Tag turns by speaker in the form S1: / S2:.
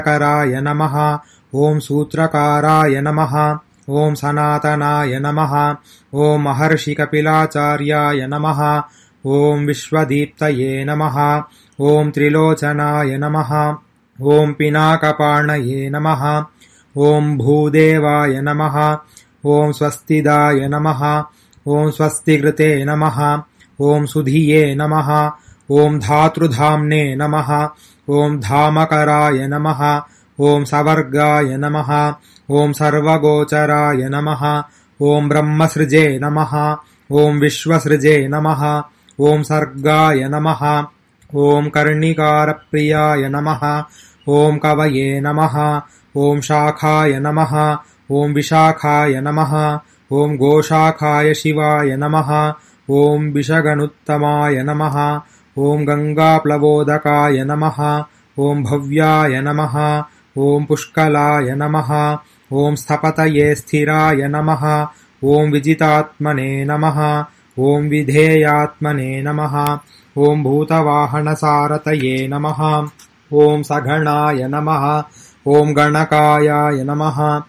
S1: कराय नमः। ॐ सूत्रकाराय नमः। ॐ सनातनाय नमः। ॐ महर्षिकपिलाचार्याय नमः। ॐ विश्वदीप्तये नमः। ॐ त्रिलोचनाय नमः। ॐ पिनाकपाणये नमः। ॐ भूदेवाय नमः। ॐ स्वस्तिदाय नमः। ॐ स्वस्तिकृते नमः। ॐ सुधिये नमः। ॐ धातृधाम्ने नमः। ॐ धामकराय नमः। ॐ सवर्गाय नमः। ॐ सर्वगोचराय नमः। ॐ ब्रह्मसृजे नमः। ॐ विश्वसृजे नमः। ॐ सर्गाय नमः। ॐ कर्णिकारप्रियाय नमः। ॐ कवये नमः। ॐ शाखाय नमः। ॐ विशाखाय नमः। ॐ गोशाखाय शिवाय नमः। ॐ विषगनुत्तमाय नमः। ॐ गङ्गाप्लवोदकाय नमः। ॐ भव्याय नमः। ॐ पुष्कलाय नमः। ॐ स्थपतये स्थिराय नमः। ॐ विजितात्मने नमः। ॐ विधेयात्मने नमः। ॐ भूतवाहनसारथये नमः। ॐ सगणाय नमः। ॐ गणकायाय नमः।